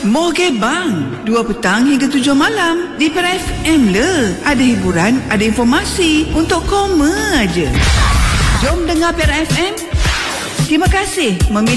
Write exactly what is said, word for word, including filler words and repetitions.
Moge bang, dua petang hingga tujuh malam di Perak F M le. Ada hiburan, ada informasi untuk koma aja. Jom dengar Perak F M. Terima kasih memilih